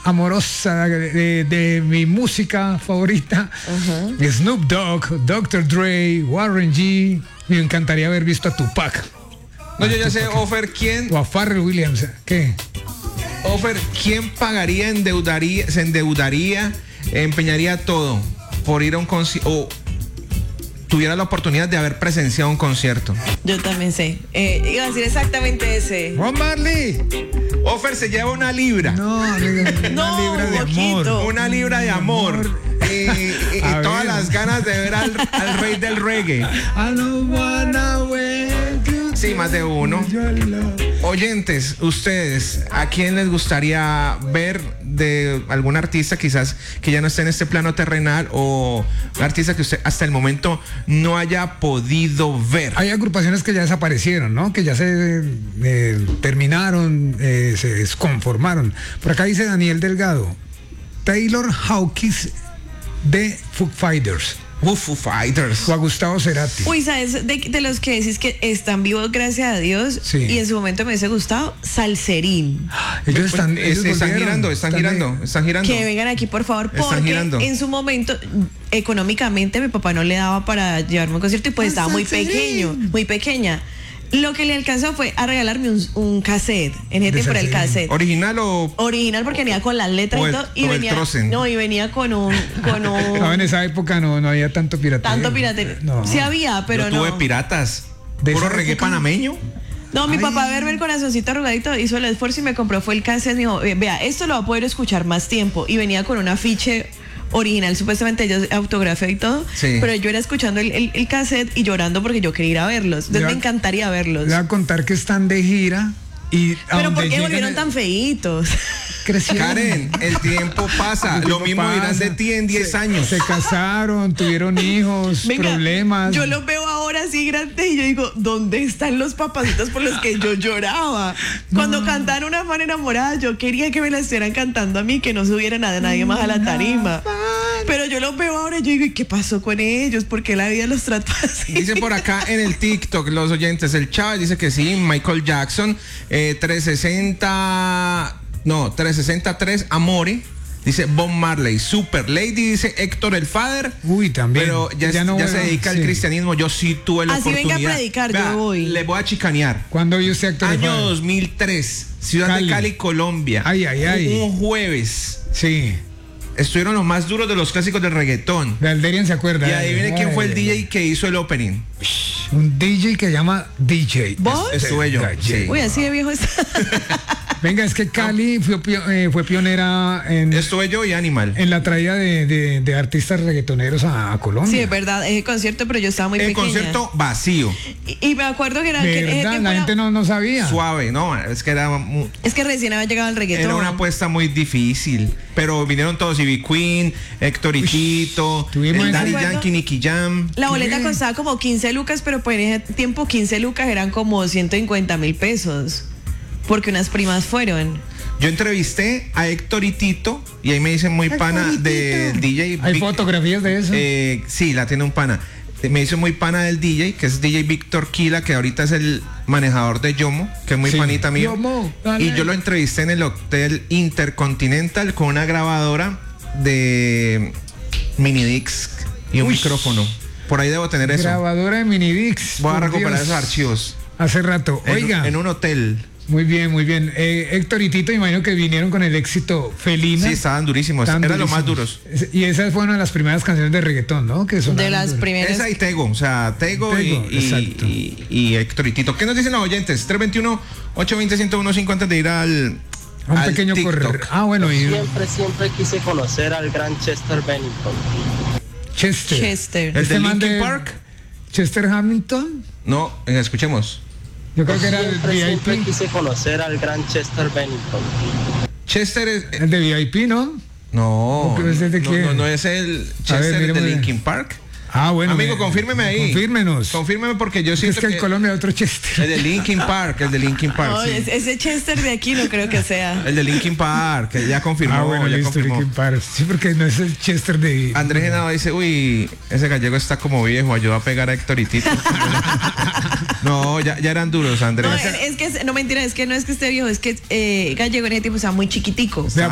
amorosa de mi música favorita. Snoop Dogg, Dr. Dre, Warren G. Me encantaría haber visto a Tupac. No, yo ya sé, Offer, ¿quién? O a Pharrell Williams. ¿Qué? Offer, ¿quién pagaría, se endeudaría, empeñaría todo por ir a un concierto o tuviera la oportunidad de haber presenciado un concierto? Yo también sé. Iba a decir exactamente ese. Bob Marley. Offer se lleva una libra. No, una libra de amor. Una libra de amor. Y todas las ganas de ver al rey del reggae. I don't wanna wait. Sí, más de uno. Oyentes, ustedes, ¿a quién les gustaría ver de algún artista quizás que ya no esté en este plano terrenal o un artista que usted hasta el momento no haya podido ver? Hay agrupaciones que ya desaparecieron, ¿no? Que ya se terminaron, se desconformaron. Por acá dice Daniel Delgado, Taylor Hawkins de Foo Fighters. Foo Fighters. O a Gustavo Cerati. Uy, ¿sabes? De los que decís que están vivos, gracias a Dios. Sí. Y en su momento me hubiese gustado Salserín. Ellos están girando. Que vengan aquí, por favor, porque girando. En su momento, económicamente, mi papá no le daba para llevarme a un concierto y pues estaba muy pequeña. Lo que le alcanzó fue a regalarme un cassette. En ese tiempo era el cassette. ¿Original o...? Original porque venía con las letras y todo. Y venía con un... No, en esa época no había tanto piratería. No. Sí había, pero Yo tuve no. piratas. ¿Puro reggae panameño? No, mi papá, verme el corazoncito arrugadito, hizo el esfuerzo y me compró, fue el cassette. Me dijo, vea, esto lo va a poder escuchar más tiempo. Y venía con un afiche original, supuestamente ellos autografiado y todo, sí. Pero yo era escuchando el cassette y llorando porque yo quería ir a verlos. Entonces me encantaría verlos. Le voy a contar que están de gira y... Pero ¿por qué volvieron tan feitos? Crecieron. Karen, el tiempo pasa. Lo mismo dirán de ti en 10 años. Se casaron, tuvieron hijos, problemas. Yo los veo ahora así grandes y yo digo, ¿dónde están los papacitos por los que yo lloraba? Cuando cantaban Una fan enamorada, yo quería que me la estuvieran cantando a mí, que no subiera nadie más a la tarima. Pero yo los veo ahora y yo digo, ¿y qué pasó con ellos? ¿Por qué la vida los trató así? Dice por acá en el TikTok, los oyentes, el Chávez dice que sí, Michael Jackson, 363 Amore. Dice Bob Marley, Super Lady, dice Héctor el Father. Uy, también. Pero ya se dedica al cristianismo. Yo sí tuve la oportunidad. Venga a predicar, yo voy. Le voy a chicanear. ¿Cuándo vio usted Héctor el Father? Año 2003, ciudad de Cali, Colombia. Ay. Un jueves. Sí. Estuvieron los más duros de los clásicos del reggaetón. De Alderian se acuerda. Y adivine quién fue el DJ que hizo el opening. Un DJ que llama DJ. ¿Vos? Estuve yo. Sí. Uy, así de viejo está. Venga, es que Cali fue pionera Estuve yo y Animal. en la traída de artistas reggaetoneros a Colombia. Sí, es verdad, es el concierto, pero yo estaba muy pequeña. El concierto vacío. Y me acuerdo que era... ¿Verdad? La gente no sabía. Suave, no, es que era... Es que recién había llegado el reggaetón. Era una apuesta muy difícil, pero vinieron todos, Ivy Queen, Héctor y Tito, tuvimos Daddy ese- Yankee, Nicky Jam. La boleta costaba como 15 lucas, pero por ese tiempo 15 lucas eran como 150,000 pesos. Porque unas primas fueron. Yo entrevisté a Héctor y Tito y ahí me dicen muy pana del DJ. ¿Hay fotografías de eso? Sí, la tiene un pana. Me hizo muy pana del DJ, que es DJ Víctor Quila, que ahorita es el manejador de Yomo, que es muy panita mío. Yomo, dale. Y yo lo entrevisté en el Hotel Intercontinental con una grabadora de minidisc y un micrófono. Por ahí debo tener eso. Grabadora de minidisc. Voy a por recuperar Dios. esos archivos. Hace rato. Oiga. En un hotel. Muy bien. Héctor y Tito, imagino que vinieron con el éxito Felina. Sí, estaban durísimos. Eran los más duros. Y esa fue una de las primeras canciones de reggaetón, ¿no? Que De las primeras. Esa y Tego, o sea, Tego y Héctor y Tito. ¿Qué nos dicen los oyentes? 321-820-1015 antes de ir al pequeño TikTok. correr. Bueno, y Siempre quise conocer al gran Chester Bennington. Chester. ¿El de man Linkin Park? Chester Hamilton. No, escuchemos. Yo creo que era el Siempre VIP. quise conocer al gran Chester Bennington. Chester es... El de VIP, ¿no? No, ¿Es el de quién? no es el Chester miremos de bien. Linkin Park. Bueno. Amigo, confírmeme ahí. Confírmenos. Confírmeme porque yo siento Es que en Colombia hay otro Chester. El de Linkin Park, No, sí. ese Chester de aquí no creo que sea. El de Linkin Park, que ya confirmó. Bueno, ya listo, confirmó. Linkin Park. Sí, porque no es el Chester de... Andrés Genado dice, uy, ese gallego está como viejo, ayudó a pegar a Héctor y Tito. No, ya eran duros, Andrés. No, es que no mentira, es que no es que esté viejo, es que Gallego en ese tiempo estaba muy chiquitico.